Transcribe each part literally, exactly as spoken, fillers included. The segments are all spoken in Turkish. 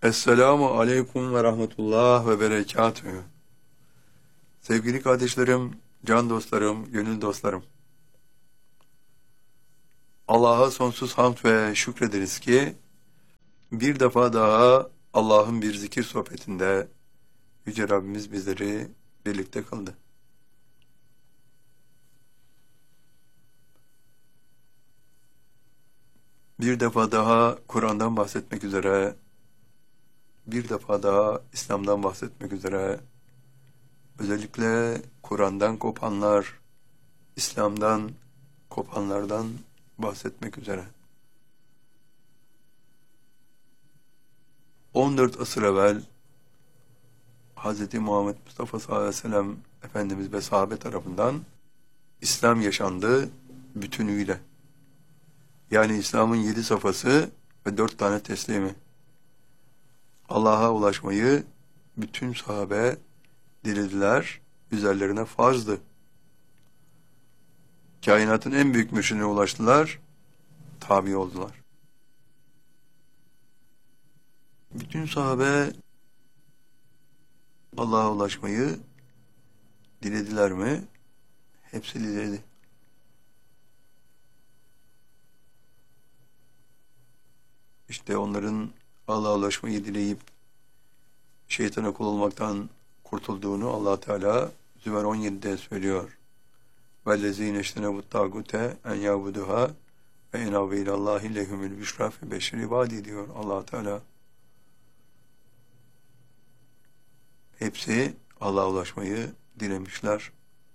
Esselamu aleyküm ve rahmetullah ve berekatühü. Sevgili kardeşlerim, can dostlarım, gönül dostlarım. Allah'a sonsuz hamd ve şükrederiz ki bir defa daha Allah'ın bir zikir sohbetinde Yüce Rabbimiz bizleri birlikte kıldı. Bir defa daha Kur'an'dan bahsetmek üzere, bir defa daha İslam'dan bahsetmek üzere, özellikle Kur'an'dan kopanlar, İslam'dan kopanlardan bahsetmek üzere. on dört asır evvel Hz. Muhammed Mustafa sallallahu aleyhi ve sellem Efendimiz ve sahabe tarafından İslam yaşandı bütünüyle. Yani İslam'ın yedi safhası ve dört tane teslimi. Allah'a ulaşmayı bütün sahabe dilediler, üzerlerine farzdı. Kainatın en büyük mürşidine ulaştılar, tabi oldular. Bütün sahabe Allah'a ulaşmayı dilediler mi? Hepsi diledi. İşte onların Allah'a ulaşmayı dileyip şeytana kul olmaktan kurtulduğunu Allah Teala Zümer on yedide söylüyor. وَالَّذ۪ينَ اَجْتَنَبُوا الطَّاغُوتَ اَنْ يَعْبُدُهَا وَاِنَابَ اِلَى اللّٰهِ لَهُمُ الْبُشْرَى فَبَشِّرْ عِبَادِي diyor Allah Teala. Hepsi Allah'a ulaşmayı dilemişler.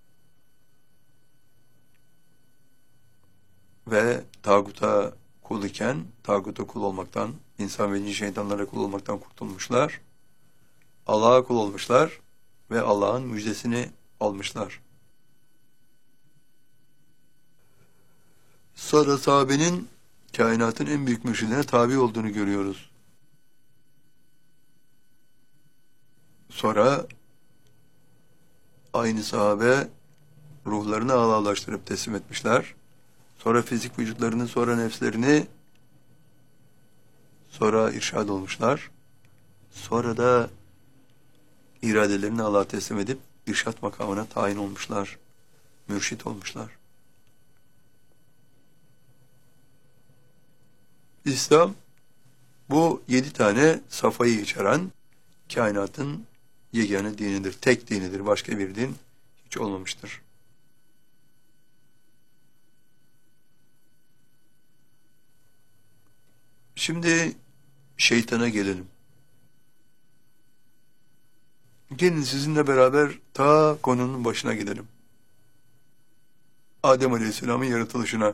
Ve tağuta kul iken, tağuta kul olmaktan, insan ve cin şeytanlara kul olmaktan kurtulmuşlar. Allah'a kul olmuşlar ve Allah'ın müjdesini almışlar. Sonra sahabenin kainatın en büyük mürşidine tabi olduğunu görüyoruz. Sonra aynı sahabe ruhlarını Allah'laştırıp teslim etmişler. Sonra fizik vücutlarını, sonra nefslerini, sonra irşad olmuşlar. Sonra da iradelerini Allah'a teslim edip irşad makamına tayin olmuşlar. Mürşit olmuşlar. İslam bu yedi tane safayı içeren kainatın yegane dinidir. Tek dinidir. Başka bir din hiç olmamıştır. Şimdi şeytana gelelim. Gelin sizinle beraber ta konunun başına gidelim. Adem Aleyhisselam'ın yaratılışına.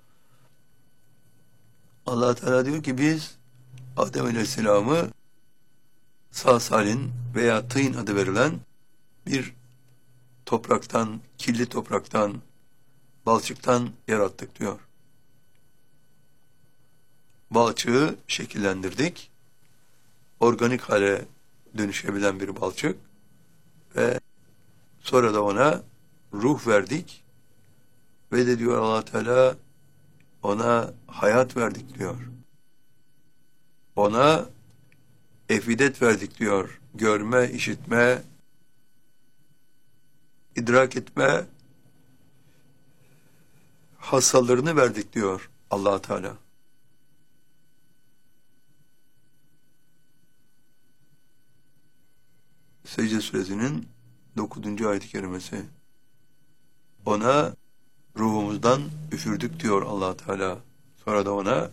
Allah Teala diyor ki biz Adem Aleyhisselam'ı salsalin veya tîn adı verilen bir topraktan, kirli topraktan, balçıktan yarattık diyor. Balçığı şekillendirdik. Organik hale dönüşebilen bir balçık ve sonra da ona ruh verdik ve de diyor Allah Teala ona hayat verdik diyor. Ona efidet verdik diyor. Görme, işitme, idrak etme hassalarını verdik diyor Allah Teala. Secde Suresinin dokuzuncu ayet-i kerimesi. Ona ruhumuzdan üfürdük diyor Allah Teala. Sonra da ona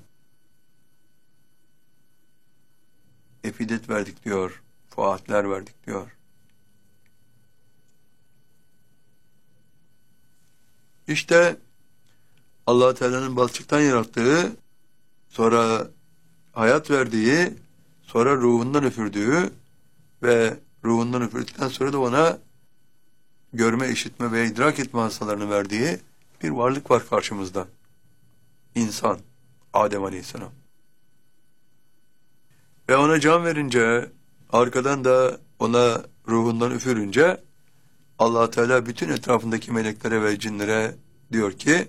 efidet verdik diyor. Fuatler verdik diyor. İşte Allah Teala'nın balçıktan yarattığı, sonra hayat verdiği, sonra ruhundan üfürdüğü ve ruhundan üfürdükten sonra da ona görme, işitme ve idrak etme hastalarını verdiği bir varlık var karşımızda. İnsan, Adem Aleyhisselam. Ve ona can verince, arkadan da ona ruhundan üfürünce, Allah Teala bütün etrafındaki meleklere ve cinlere diyor ki,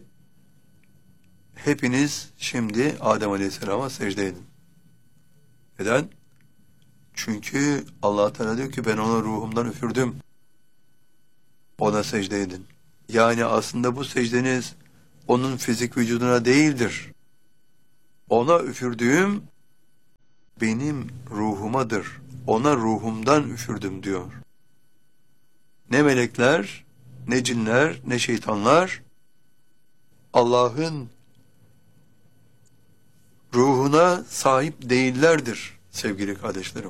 hepiniz şimdi Adem Aleyhisselam'a secde edin. Neden? Çünkü Allah Teala diyor ki ben ona ruhumdan üfürdüm. Ona secde edin. Yani aslında bu secdeniz onun fizik vücuduna değildir. Ona üfürdüğüm benim ruhumadır. Ona ruhumdan üfürdüm diyor. Ne melekler, ne cinler, ne şeytanlar Allah'ın ruhuna sahip değillerdir sevgili kardeşlerim.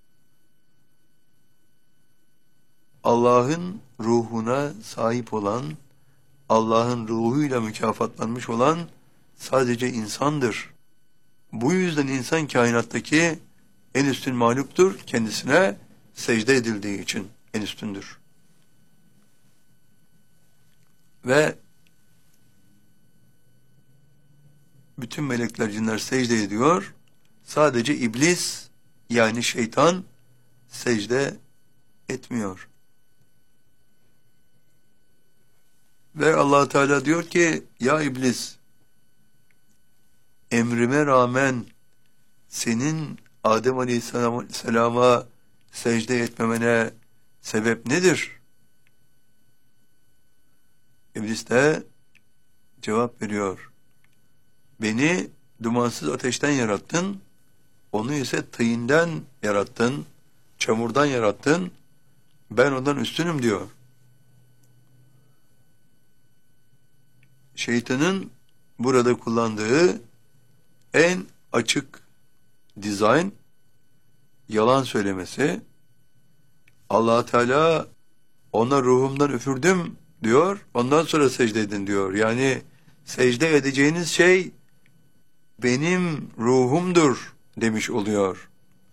Allah'ın ruhuna sahip olan, Allah'ın ruhuyla mükafatlanmış olan sadece insandır. Bu yüzden insan kainattaki en üstün mahluktur, kendisine secde edildiği için en üstündür. Ve bütün melekler, cinler secde ediyor, sadece iblis yani şeytan secde etmiyor. Ve Allah Teala diyor ki ya iblis, emrime rağmen senin Adem Aleyhisselam'a secde etmemene sebep nedir? İblis de cevap veriyor. Beni dumansız ateşten yarattın, onu ise tıyından yarattın, çamurdan yarattın, ben ondan üstünüm diyor. Şeytanın burada kullandığı en açık dizayn, yalan söylemesi. Allah Teala ona ruhumdan üfürdüm diyor, ondan sonra secde edin diyor. Yani secde edeceğiniz şey benim ruhumdur demiş oluyor.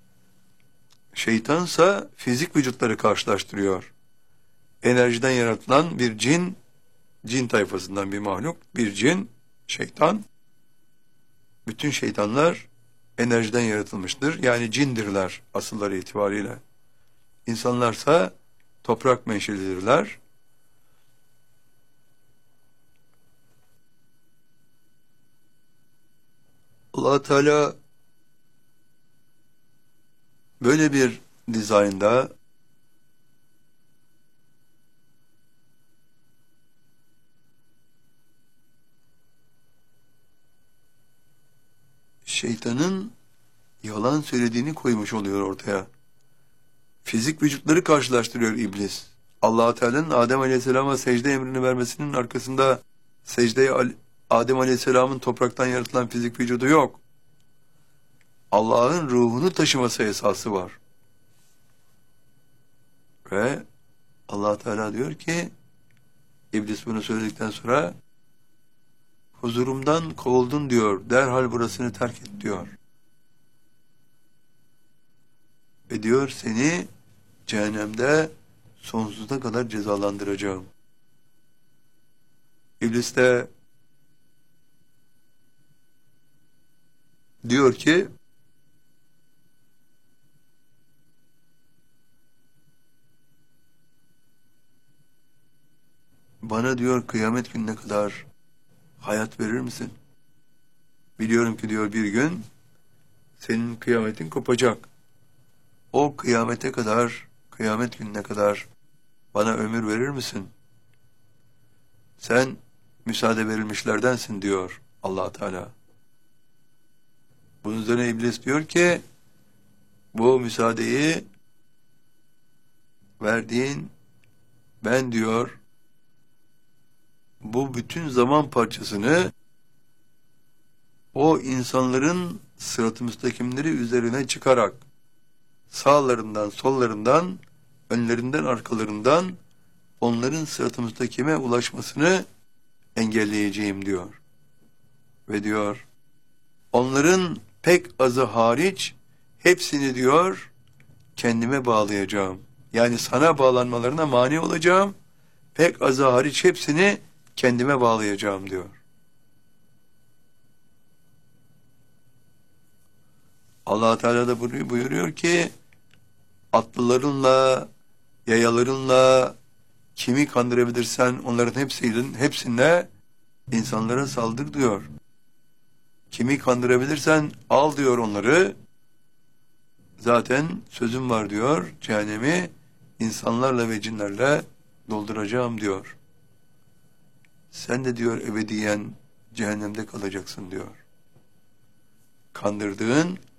Şeytansa fizik vücutları karşılaştırıyor. Enerjiden yaratılan bir cin, cin tayfasından bir mahluk, bir cin, şeytan. Bütün şeytanlar enerjiden yaratılmıştır. Yani cindirler asılları itibariyle. İnsanlarsa toprak menşelidirler. Allah Teala böyle bir dizaynda şeytanın yalan söylediğini koymuş oluyor ortaya. Fizik vücutları karşılaştırıyor iblis. Allah Teala'nın Adem Aleyhisselam'a secde emrini vermesinin arkasında secdeye Adem Aleyhisselam'ın topraktan yaratılan fizik vücudu yok. Allah'ın ruhunu taşıması esası var. Ve Allah Teala diyor ki, iblis bunu söyledikten sonra, huzurumdan kovuldun diyor, derhal burasını terk et diyor. Ve diyor seni cehennemde sonsuza kadar cezalandıracağım. İblis de diyor ki, bana diyor kıyamet gününe kadar hayat verir misin? Biliyorum ki diyor bir gün senin kıyametin kopacak. O kıyamete kadar, kıyamet gününe kadar bana ömür verir misin? Sen müsaade verilmişlerdensin diyor Allah Teala. Bunun üzerine iblis diyor ki, bu müsaadeyi verdiğin ben diyor, bu bütün zaman parçasını o insanların sırat-ı müstakimleri üzerine çıkarak sağlarından, sollarından, önlerinden, arkalarından onların sırat-ı müstakime ulaşmasını engelleyeceğim diyor. Ve diyor, onların pek azı hariç hepsini diyor kendime bağlayacağım. Yani sana bağlanmalarına mani olacağım. Pek azı hariç hepsini kendime bağlayacağım diyor. Allah Teala da buyuruyor ki, atlılarınla, yayalarınla kimi kandırabilirsen onların hepsinin hepsine insanlara saldır diyor. Kimi kandırabilirsen al diyor onları. Zaten sözüm var diyor, cehennemi insanlarla ve cinlerle dolduracağım diyor. Sen de diyor ebediyen cehennemde kalacaksın diyor. Kandırdığın